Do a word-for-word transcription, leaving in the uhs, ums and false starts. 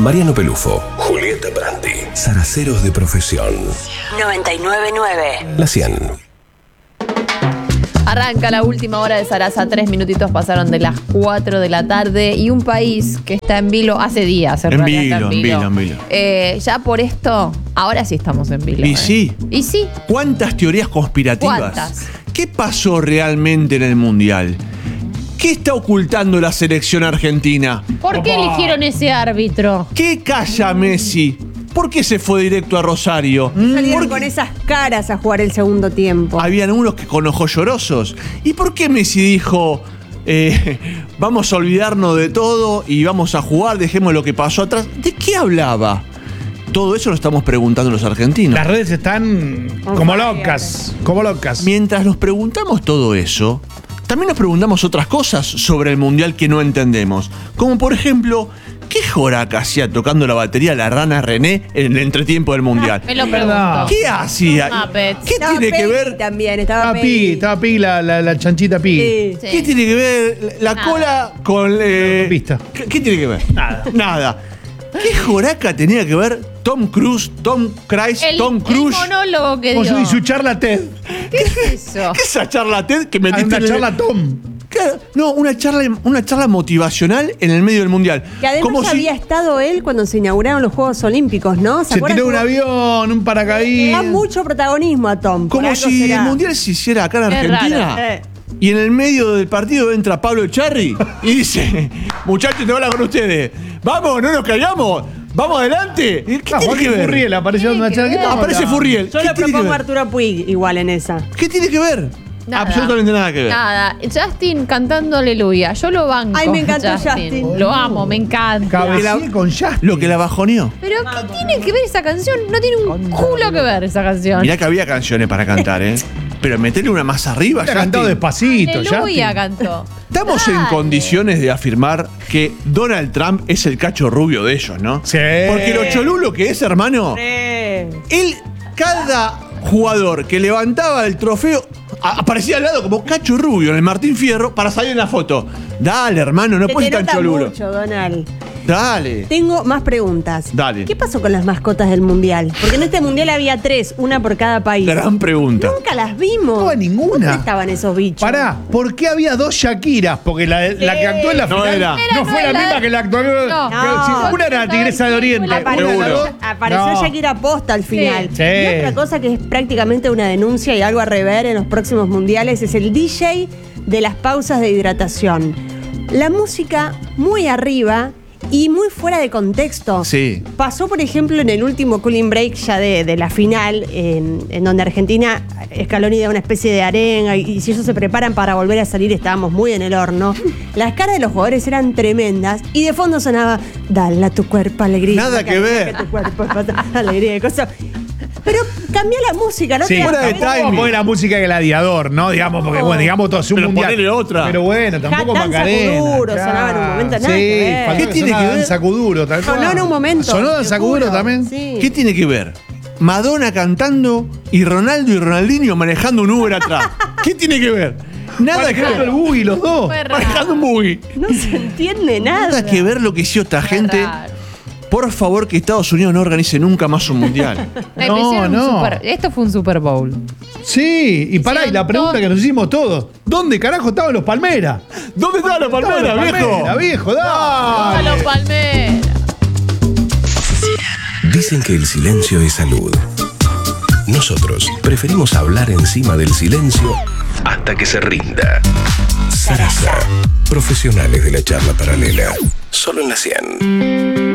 Mariano Pelufo, Julieta Brandi, Zaraceros de Profesión. noventa y nueve punto nueve. La cien. Arranca la última hora de Sarasa, tres minutitos pasaron de las cuatro de la tarde y un país que está en vilo hace días. En, en, vilo, vilo, en vilo, en vilo. Eh, ya por esto, ahora sí estamos en vilo. Y eh. sí. Y sí. ¿Cuántas teorías conspirativas? ¿Cuántas? ¿Qué pasó realmente en el Mundial? ¿Qué está ocultando la selección argentina? ¿Por qué eligieron ese árbitro? ¿Qué calla Messi? ¿Por qué se fue directo a Rosario? Salieron con esas caras a jugar el segundo tiempo. Habían unos que con ojos llorosos. ¿Y por qué Messi dijo, eh, vamos a olvidarnos de todo y vamos a jugar, dejemos lo que pasó atrás? ¿De qué hablaba? Todo eso lo estamos preguntando los argentinos. Las redes están como locas, como locas. Mientras nos preguntamos todo eso, también nos preguntamos otras cosas sobre el Mundial que no entendemos. Como por ejemplo, ¿qué joraca hacía tocando la batería la rana René en el entretiempo del Mundial? Me lo pregunto. ¿Qué hacía? Muppets. ¿Qué Estaba tiene que Peggy ver? también, estaba Estaba Pi, Peggy. estaba Pi, la, la, la chanchita Pi. Sí. Sí. ¿Qué tiene que ver la Nada. cola con... Eh, Pista. ¿Qué, qué tiene que ver? Nada. Nada. ¿Qué joraca tenía que ver Tom Cruise, Tom Cruise, El, Tom el Cruise? monólogo que Con dio. su, y su charla TED. ¿Qué es eso? ¿Qué es esa charla TED que Hay metiste una en el- charla Tom. Claro, no, una charla, una charla motivacional en el medio del Mundial. Que además Como si- había estado él cuando se inauguraron los Juegos Olímpicos, ¿no? Se acuerdan tiró un cómo- avión, un Le da paracaídas. mucho protagonismo a Tom. por Como algo si será. el Mundial se hiciera acá en Es Argentina. raro. Eh. Y en el medio del partido entra Pablo Echarri y dice, muchachos, te habla con ustedes. Vamos, no nos caigamos. Vamos adelante. ¿Qué Ah, tiene que Joaquín ver? Furriel apareció en una Tiene charla. que ¿Qué ver. tal? Aparece Furriel. Yo ¿Qué le tiene que propongo a ver? Arturo Puig igual en esa. ¿Qué tiene que ver? Nada. Absolutamente nada que ver. Nada. Justin cantando Aleluya. Yo lo banco. Ay, me encantó Justin. Lo amo, me encanta. Cabecilla con Justin. Lo que la bajoneó. Pero ¿qué tiene que ver esa canción? No tiene un culo que ver esa canción. Mirá que había canciones para cantar, ¿eh? Pero meterle una más arriba, Ha cantado Justin. despacito, Aleluya Justin. cantó. Estamos en Dale. condiciones de afirmar que Donald Trump es el cacho rubio de ellos, ¿no? Sí. Porque lo cholulo que es, hermano, Eh. él, cada jugador que levantaba el trofeo, a- aparecía al lado como cacho rubio en el Martín Fierro para salir en la foto. Dale, hermano, no Te puedes ser tan nota cholulo. mucho, Donald. Dale. Tengo más preguntas. Dale. ¿Qué pasó con las mascotas del Mundial? Porque en este Mundial había tres, una por cada país. Gran pregunta. Nunca las vimos. No, ninguna. ¿Dónde estaban esos bichos? Pará, ¿por qué había dos Shakiras? Porque la, la que actuó en la No final era. no Era, fue no la era. misma que la actuó. No. que- si- una era la Tigresa de Oriente. Apareció- una de las Seguro. dos- Apareció No. Shakira posta al final. Sí. Y otra cosa que es prácticamente una denuncia y algo a rever en los próximos mundiales es el D J de las pausas de hidratación. La música muy arriba y muy fuera de contexto. Sí. Pasó, por ejemplo, en el último cooling break ya de, de la final, en, en donde Argentina, Scaloni da una especie de arenga y, y si ellos se preparan para volver a salir, estábamos muy en el horno. Las caras de los jugadores eran tremendas y de fondo sonaba, dale a tu cuerpo alegría. Nada que ver. Que tu cuerpo es alegría y cosas. Pero cambió la música, ¿no? Sí, te das fuera de cuenta? timing. tampoco poner la música de Gladiador, ¿no? Digamos, porque bueno, digamos todo es un Pero mundial. ponele otra. Pero bueno, tampoco Danza Macarena. Kuduro sonaba en un momento, nada Sí, que ver. faltó ¿Qué que tiene sonara que ver? Danza Kuduro, tal Sonó cual. en un momento. ¿Sonó Danza seguro. Kuduro también? Sí. ¿Qué tiene que ver? Madonna cantando y Ronaldo y Ronaldinho manejando un Uber atrás. ¿Qué tiene que ver? Nada que Manejando el ver. buggy los dos. Fue raro. Manejando un buggy. No se entiende nada. Nada que ver lo que hizo esta Fue gente. raro. Por favor, que Estados Unidos no organice nunca más un mundial. Me No, hicieron un no. super- esto fue un Super Bowl. Sí, y pará, y la Hicieron pregunta todo. que nos hicimos todos: ¿dónde carajo estaban los Palmeras? ¿Dónde estaban los Estaban palmeras, los viejo? Palmeras, viejo, dale. ¡A los Palmeras! Dicen que el silencio es salud. Nosotros preferimos hablar encima del silencio hasta que se rinda. Sarasa. Profesionales de la charla paralela. Solo en la cien.